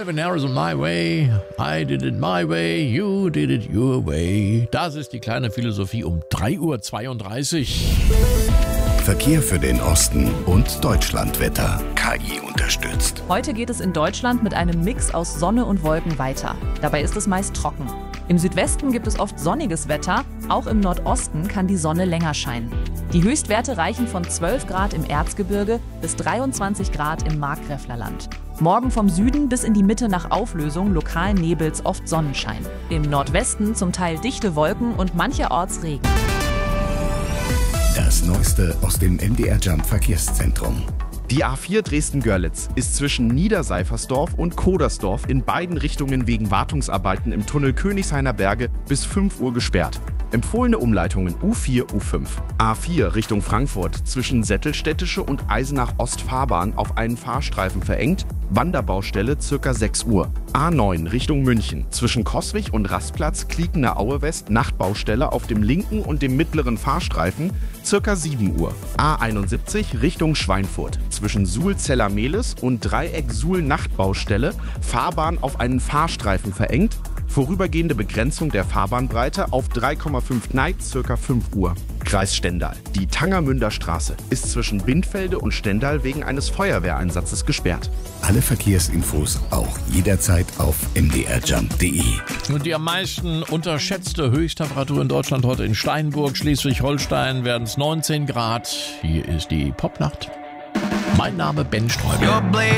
Calvin Harris und My Way. I did it my way, you did it your way. Das ist die kleine Philosophie um 3:32 Uhr. Verkehr für den Osten und Deutschlandwetter. KI unterstützt. Heute geht es in Deutschland mit einem Mix aus Sonne und Wolken weiter. Dabei ist es meist trocken. Im Südwesten gibt es oft sonniges Wetter. Auch im Nordosten kann die Sonne länger scheinen. Die Höchstwerte reichen von 12 Grad im Erzgebirge bis 23 Grad im Markgräflerland. Morgen vom Süden bis in die Mitte nach Auflösung lokalen Nebels oft Sonnenschein. Im Nordwesten zum Teil dichte Wolken und mancherorts Regen. Das Neueste aus dem MDR Jump Verkehrszentrum. Die A4 Dresden-Görlitz ist zwischen Niederseifersdorf und Kodersdorf in beiden Richtungen wegen Wartungsarbeiten im Tunnel Königshainer Berge bis 5 Uhr gesperrt. Empfohlene Umleitungen U4, U5. A4 Richtung Frankfurt zwischen Sättelstädtische und Eisenach-Ost-Fahrbahn auf einen Fahrstreifen verengt. Wanderbaustelle ca. 6 Uhr. A9 Richtung München zwischen Coswig und Rastplatz Kliekener Aue West Nachtbaustelle auf dem linken und dem mittleren Fahrstreifen ca. 7 Uhr. A71 Richtung Schweinfurt zwischen Suhl-Zellermehlis und Dreieck Suhl Nachtbaustelle Fahrbahn auf einen Fahrstreifen verengt. Vorübergehende Begrenzung der Fahrbahnbreite auf 3,5 Kneipp ca. 5 Uhr. Kreis Stendal. Die Tangermünder Straße ist zwischen Bindfelde und Stendal wegen eines Feuerwehreinsatzes gesperrt. Alle Verkehrsinfos auch jederzeit auf mdrjump.de. Und die am meisten unterschätzte Höchsttemperatur in Deutschland heute in Steinburg, Schleswig-Holstein werden es 19 Grad. Hier ist die Popnacht. Mein Name Ben Sträuber.